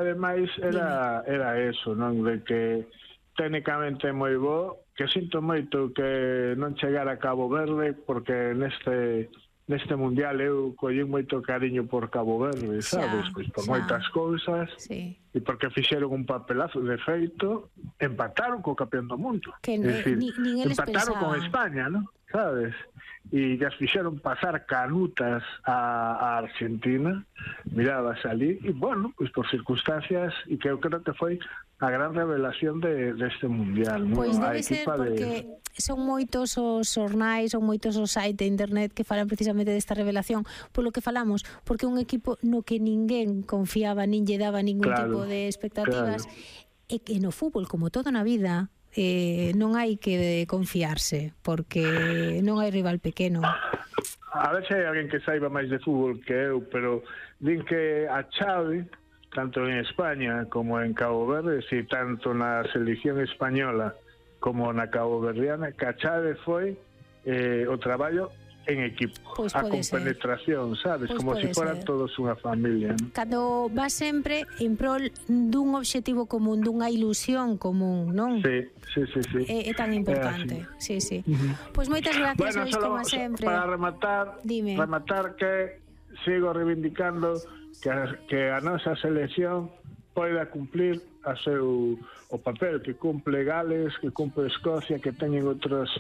ademais era eso, non? De que técnicamente é moi bo, que sinto moito que non chegara a Cabo Verde, porque neste mundial eu collín moito cariño por Cabo Verde, sabes? Pois por moitas cousas, e porque fixeron un papelazo de feito, empataron co campeón do mundo. Que empataron con España, ¿no? Sabes? E ya fixeron pasar canutas a Argentina, mirabas ali, e bueno, pues por circunstancias, e que eu creo que foi a gran revelación deste mundial, ¿no? Pois debe ser porque son moitos os xornais, son moitos os sites de internet que falan precisamente desta revelación, polo que falamos, porque un equipo no que ninguén confiaba, nin lle daba ningún tipo de expectativas, e que no fútbol, como todo na vida, non hai que confiarse, porque non hai rival pequeno. A ver se hai alguén que saiba máis de fútbol que eu, pero din que a chave, tanto en España como en Cabo Verde, si tanto na selección española como na caboverdiana, que a chave foi o traballo en equipo, pues a compenetración, sabes? Pues como se fueran todos unha familia, ¿no? Cando vas sempre en prol dun obxectivo común, dunha ilusión común, non? Sí. É tan importante. Sí. Pois moitas gracias, Luis, como sempre. Para rematar que sigo reivindicando que a nosa selección poida cumplir o papel que cumple Gales, que cumple Escocia, que teñen outros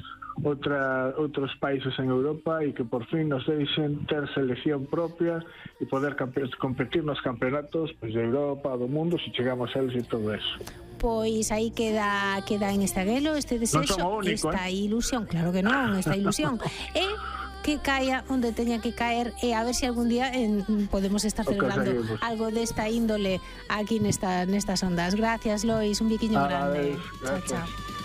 países en Europa, e que por fin nos deixen ter selección propia e poder competir nos campeonatos de Europa, do mundo, se chegamos a eles e todo eso. Pois aí queda en Estaguelo este desexo, esta ilusión, claro que non, esta ilusión e que caia onde teña que caer, e a ver se algún día podemos estar celebrando algo desta índole aquí nestas ondas. Gracias, Lois, un biquiño grande. Chao.